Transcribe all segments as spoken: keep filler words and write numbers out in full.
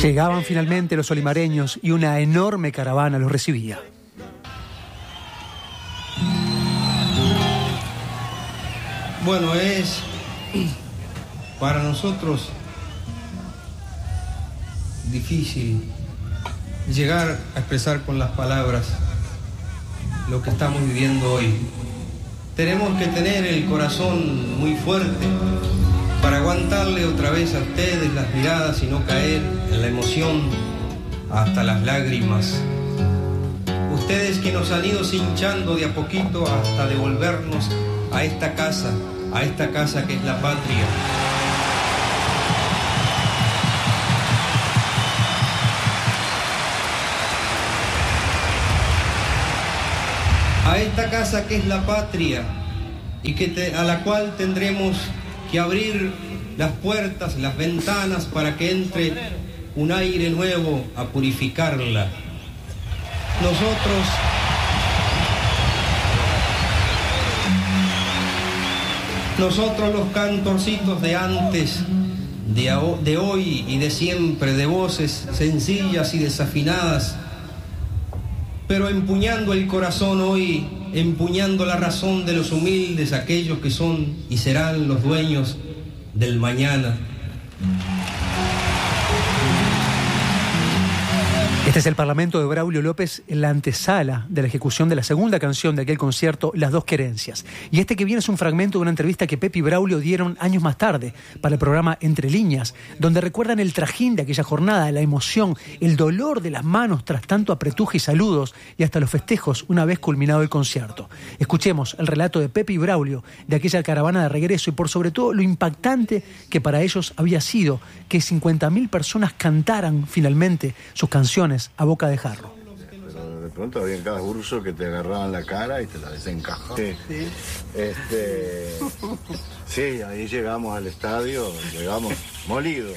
Llegaban finalmente los olimareños y una enorme caravana los recibía. Bueno, es para nosotros difícil llegar a expresar con las palabras lo que estamos viviendo hoy. Tenemos que tener el corazón muy fuerte para aguantarle otra vez a ustedes las miradas y no caer en la emoción hasta las lágrimas. Ustedes que nos han ido hinchando de a poquito hasta devolvernos a esta casa, a esta casa que es la patria. A esta casa que es la patria y que te, a la cual tendremos que abrir las puertas, las ventanas para que entre un aire nuevo a purificarla. Nosotros Nosotros los cantorcitos de antes, de, de hoy y de siempre, de voces sencillas y desafinadas, pero empuñando el corazón hoy, empuñando la razón de los humildes, aquellos que son y serán los dueños del mañana. Este es el Parlamento de Braulio López en la antesala de la ejecución de la segunda canción de aquel concierto, Las Dos Querencias. Y este que viene es un fragmento de una entrevista que Pepe y Braulio dieron años más tarde para el programa Entre Líneas, donde recuerdan el trajín de aquella jornada, la emoción, el dolor de las manos tras tanto apretuje y saludos y hasta los festejos una vez culminado el concierto. Escuchemos el relato de Pepe y Braulio de aquella caravana de regreso y por sobre todo lo impactante que para ellos había sido que cincuenta mil personas cantaran finalmente sus canciones a boca de jarro. Pero de pronto había cada urso que te agarraban la cara y te la desencajaban. Sí. Sí. Este, sí, ahí llegamos al estadio, llegamos molidos.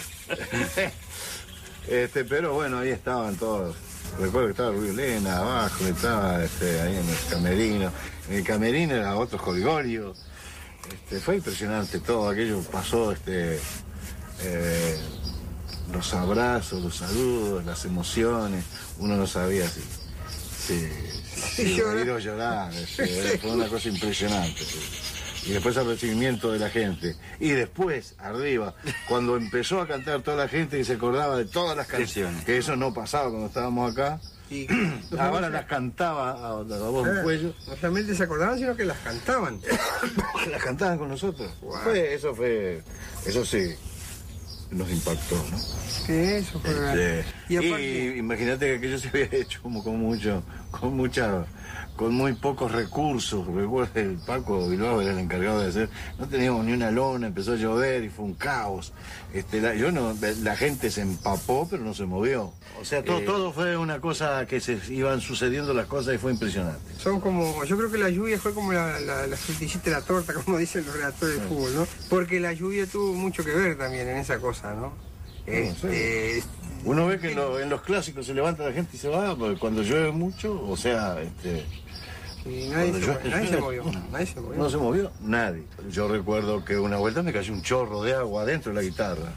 Este, pero bueno, ahí estaban todos. Recuerdo que estaba Rubio Lena abajo, estaba este, ahí en el camerino. En el camerino era otro jolgorio. Este, fue impresionante todo, aquello pasó, este, eh, los abrazos, los saludos, las emociones, uno no sabía si, si, si, si reír o llorar, este, fue una cosa impresionante. Sí. Y después el recibimiento de la gente. Y después, arriba, cuando empezó a cantar toda la gente y se acordaba de todas las canciones, que eso no pasaba cuando estábamos acá, y ahora las cantaba a, a voz en cuello. No solamente se acordaban, sino que las cantaban. Las cantaban con nosotros. Wow. Fue, eso fue, eso sí, nos impactó, ¿no? Sí, eso fue este, y, aparte... y imagínate que aquello se había hecho como con mucho, con mucha, con muy pocos recursos. Recuerda, el Paco Bilbao era el encargado de hacer, no teníamos ni una lona, empezó a llover y fue un caos. Este, la, yo no, la gente se empapó, pero no se movió. O sea, todo, eh, todo fue una cosa que se iban sucediendo las cosas y fue impresionante. Son como, yo creo que la lluvia fue como la, la, la frutillita de la torta, como dicen los redactores de fútbol, ¿no? Porque la lluvia tuvo mucho que ver también en esa cosa, ¿no? Este, sí. Uno ve que en, lo, en los clásicos se levanta la gente y se va, porque cuando llueve mucho, o sea, este... Y nadie, se, llueve, nadie se movió, nadie se movió. No se movió nadie. Yo recuerdo que una vuelta me cayó un chorro de agua adentro de la guitarra.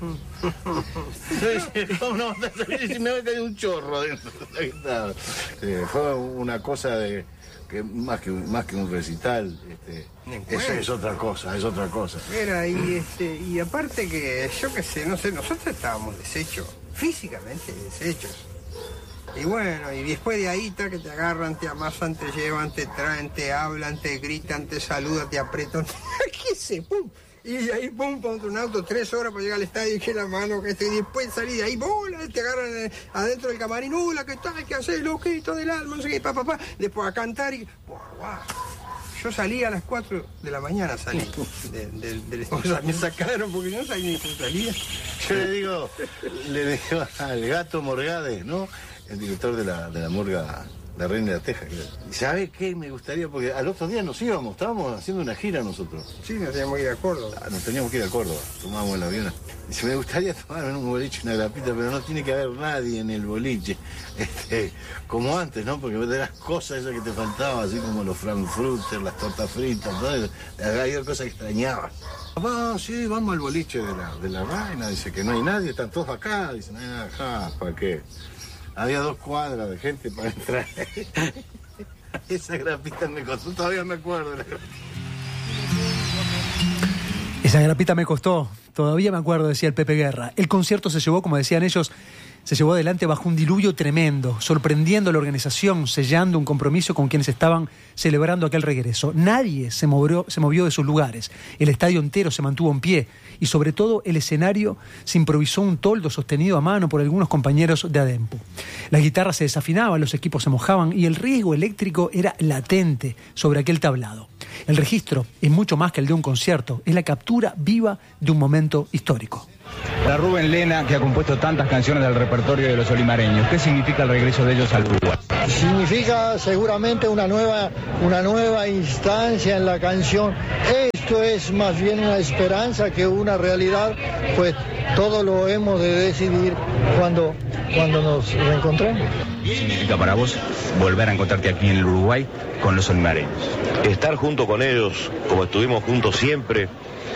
¿Cómo no? Me había caído un chorro adentro de la guitarra. Sí, fue una cosa de... que más que más que un recital, este, eso es otra cosa, es otra cosa. Era, y este, y aparte que, yo qué sé, no sé, nosotros estábamos deshechos, físicamente deshechos. Y bueno, y después de ahí, que te agarran, te amasan, te llevan, te traen, te hablan, te gritan, te saludan, te apretan, ¿qué sé? ¡Pum! Y ahí, pum, ponte un auto, tres horas para llegar al estadio, y que la mano, que este, y después salir de ahí, bola, te agarran eh, adentro del camarín, hola, ¿qué tal? ¿Qué haces? Loquito del alma, no sé qué, papá, pa, pa. Después a cantar y... Wow, wow. Yo salí a las cuatro de la mañana, salí del... De, de, de, o sea, me sacaron porque no salí ni con salida. Yo le digo, le digo al Gato Morgade, ¿no? El director de la, de la murga... La Reina de la Teja. ¿Sabe qué me gustaría? Porque al otro día nos íbamos, estábamos haciendo una gira nosotros. Sí, nos teníamos que ir a Córdoba. Ah, nos teníamos que ir a Córdoba, tomábamos el avión. Dice, me gustaría tomar en un boliche una grapita, pero no tiene que haber nadie en el boliche. Este, como antes, ¿no? Porque de las cosas esas que te faltaban, así como los frankfurters, las tortas fritas, todo eso, había cosas que extrañabas. Va, sí, vamos al boliche de la, de la Reina, dice que no hay nadie, están todos acá, dice, no hay nada acá, ¿para qué? Había dos cuadras de gente para entrar. Esa grapita me costó, todavía me acuerdo. Esa grapita me costó, todavía me acuerdo, decía el Pepe Guerra. El concierto se llevó, como decían ellos, se llevó adelante bajo un diluvio tremendo, sorprendiendo a la organización, sellando un compromiso con quienes estaban celebrando aquel regreso. Nadie se movió, se movió de sus lugares, el estadio entero se mantuvo en pie y sobre todo el escenario se improvisó un toldo sostenido a mano por algunos compañeros de Adempu. Las guitarras se desafinaban, los equipos se mojaban y el riesgo eléctrico era latente sobre aquel tablado. El registro es mucho más que el de un concierto, es la captura viva de un momento histórico. Para Rubén Lena, que ha compuesto tantas canciones del repertorio de los olimareños, ¿qué significa el regreso de ellos al Uruguay? Significa seguramente una nueva, una nueva instancia en la canción. Esto es más bien una esperanza que una realidad, pues todo lo hemos de decidir cuando, cuando nos reencontremos. ¿Qué significa para vos volver a encontrarte aquí en el Uruguay con los olimareños? Estar junto con ellos, como estuvimos juntos siempre,